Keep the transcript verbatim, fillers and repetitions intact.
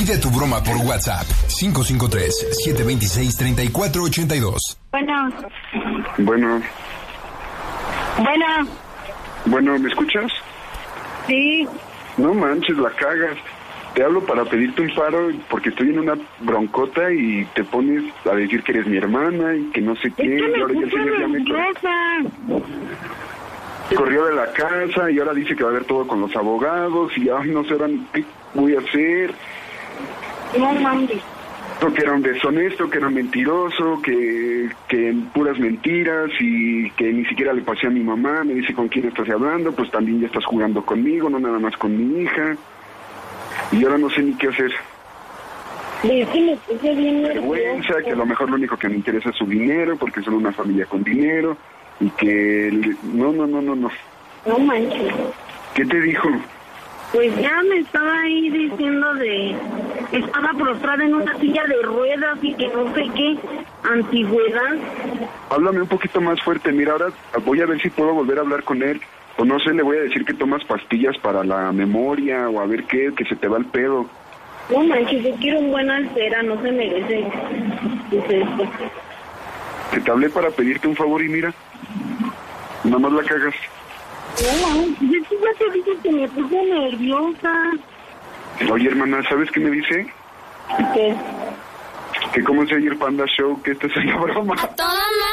Pide tu broma por WhatsApp. cinco cinco tres, siete dos seis, tres cuatro ocho dos. Bueno. Bueno. Bueno. Bueno, ¿me escuchas? Sí. No manches, la cagas. Te hablo para pedirte un paro porque estoy en una broncota y te pones a decir que eres mi hermana y que no sé qué. Es que me y ahora ya el señor ya me nerviosa. corrió de la casa y ahora dice que va a ver todo con los abogados y ay, no sé ahora ni qué voy a hacer. No mames. Que era un deshonesto, que era mentiroso, que, que puras mentiras y que ni siquiera le pasé a mi mamá. Me dice con quién estás hablando, pues también ya estás jugando conmigo, no nada más con mi hija. Y ahora no sé ni qué hacer. Es que me puse bien Vergüenza, que a lo mejor lo único que me interesa es su dinero, porque son una familia con dinero, y que... No, no, no, no, no. No manches. ¿Qué te dijo? Pues ya me estaba ahí diciendo de... Estaba prostrada en una silla de ruedas y que no sé qué, antigüedad. Háblame un poquito más fuerte, mira, ahora voy a ver si puedo volver a hablar con él. O no sé, le voy a decir que tomas pastillas para la memoria, o a ver qué, que se te va el pedo. No manches, yo quiero un buen altera, no se merece. Pues esto. Que te hablé para pedirte un favor y mira, nada más la cagas. No manches, es que ya te dije que me puse nerviosa. Oye, hermana, ¿sabes qué me dice? ¿Qué? Que como se oye el Panda Show, que esta es una broma. A toda